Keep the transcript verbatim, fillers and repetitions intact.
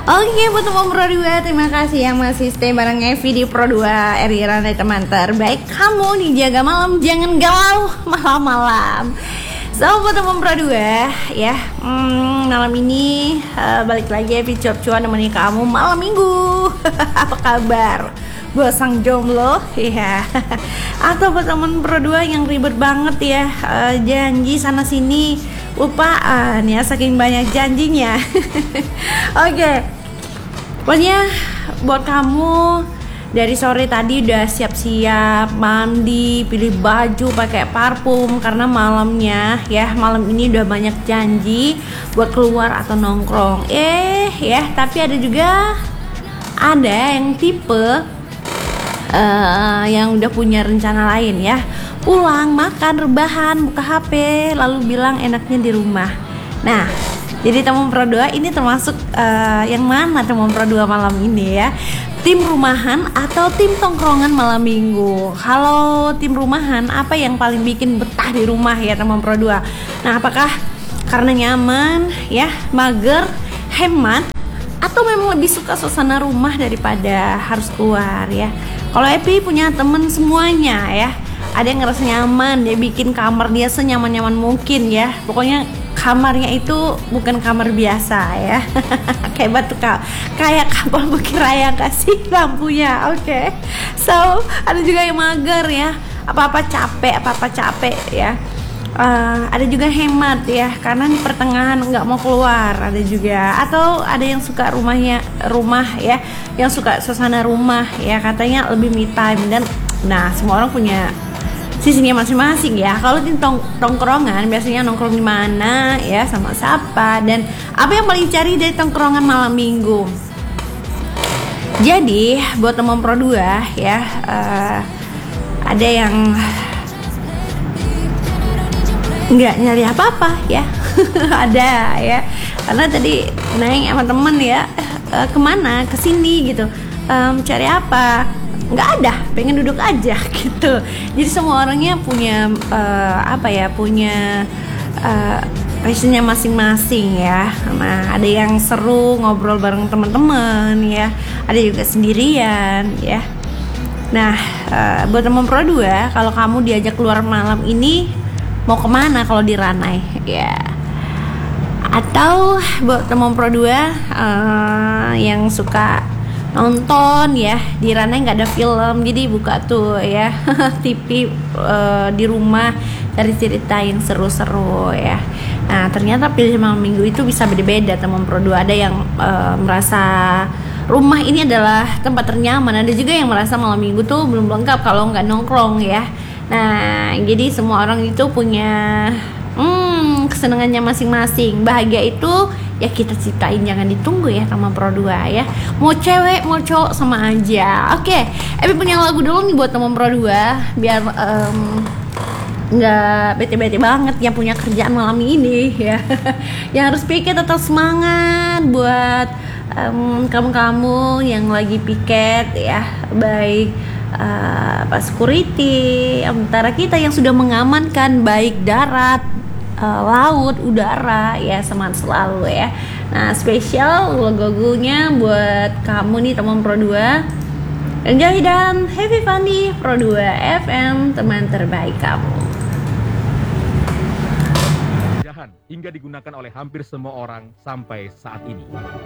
Oke, buat teman Pro dua, terima kasih yang masih stay bareng Evi di Pro dua Eriran dari teman terbaik. Kamu dijaga malam, jangan galau malam-malam. So, buat teman Pro dua ya, hmm, malam ini uh, balik lagi Evi cuap-cuan nemenin kamu malam minggu. Apa kabar? Buat sang jomblo ya. Atau buat teman Pro dua yang ribet banget ya, uh, janji sana sini lupaan ya, saking banyak janjinya. Oke, okay. Pokoknya buat kamu dari sore tadi udah siap-siap mandi, pilih baju, pakai parfum karena malamnya ya, malam ini udah banyak janji buat keluar atau nongkrong. Eh ya, tapi ada juga ada yang tipe uh, yang udah punya rencana lain ya. Pulang, makan, rebahan, buka H P, lalu bilang enaknya di rumah. Nah, jadi teman Pro dua ini termasuk uh, yang mana teman Pro dua malam ini ya? Tim rumahan atau tim tongkrongan malam minggu? Kalau tim rumahan, apa yang paling bikin betah di rumah ya teman Pro dua? Nah, apakah karena nyaman ya, mager, hemat, atau memang lebih suka suasana rumah daripada harus keluar ya? Kalau Epi punya temen semuanya ya. Ada yang ngerasa nyaman, dia bikin kamar dia senyaman-nyaman mungkin ya. Pokoknya kamarnya itu bukan kamar biasa ya. Kayak batu kau, kayak kapal bukit raya kasih lampunya. Oke, okay. So ada juga yang mager ya, apa-apa capek, apa-apa capek ya. Uh, ada juga hemat ya, karena di pertengahan nggak mau keluar. Ada juga, atau ada yang suka rumahnya rumah ya, yang suka suasana rumah ya, katanya lebih me time. Dan nah, semua orang punya sisinya masing-masing ya. Kalau di tong tongkrongan biasanya nongkrong di mana ya, sama siapa, dan apa yang paling cari dari tongkrongan malam minggu. Jadi buat teman Pro dua ya, uh, ada yang nggak nyari apa-apa ya. Ada ya, karena tadi naik sama temen ya, uh, kemana, kesini gitu, um, cari apa, nggak ada, pengen duduk aja gitu. Jadi semua orangnya punya uh, apa ya, punya uh, passionnya masing-masing ya. Nah, ada yang seru ngobrol bareng teman-teman ya, ada juga sendirian ya. Nah, uh, buat teman Pro dua, kalau kamu diajak keluar malam ini mau kemana kalau di Ranai ya? Atau buat teman Pro dua uh, yang suka nonton ya, di Ranai nggak ada film, jadi buka tuh ya T V uh, di rumah, dari cerita yang seru-seru ya. Nah, ternyata pilihan malam minggu itu bisa beda-beda teman Pro dua. Ada yang uh, merasa rumah ini adalah tempat ternyaman, ada juga yang merasa malam minggu tuh belum lengkap kalau nggak nongkrong ya. Nah, jadi semua orang itu punya hmm, kesenangannya masing-masing. Bahagia itu ya kita ciptain, jangan ditunggu ya sama Pro dua ya. Mau cewek mau cowok sama aja. Oke, okay. Epi punya lagu dulu nih buat teman Pro dua biar um, nggak bete-bete banget yang punya kerjaan malam ini ya. Yang harus piket tetap semangat buat um, kamu-kamu yang lagi piket ya, baik uh, pas security antara kita yang sudah mengamankan baik darat, Uh, laut, udara ya, semangat selalu ya. Nah, spesial lagu-lagunya buat kamu nih teman Pro dua. Enjoy dan happy fun di Pro dua F M, teman terbaik kamu. Hingga digunakan oleh hampir semua orang sampai saat ini.